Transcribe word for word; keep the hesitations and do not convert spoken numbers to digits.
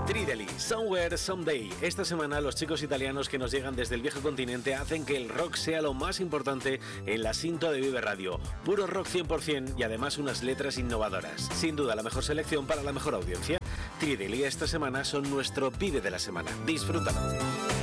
Trideli, Somewhere, Someday. Esta semana los chicos italianos que nos llegan desde el viejo continente hacen que el rock sea lo más importante en la sintonía de Vive Radio. Puro rock cien por ciento y además unas letras innovadoras. Sin duda la mejor selección para la mejor audiencia. Trideli esta semana son nuestro Vive de la semana. Disfrútalo.